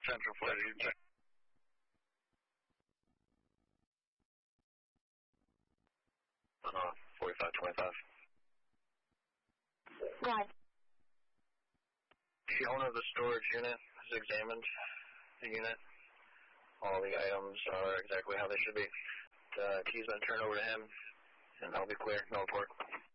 Central Florida. 4525. Right. The owner of the storage unit has examined the unit. All the items are exactly how they should be. The key's been turned over to him, and that'll be clear. No report.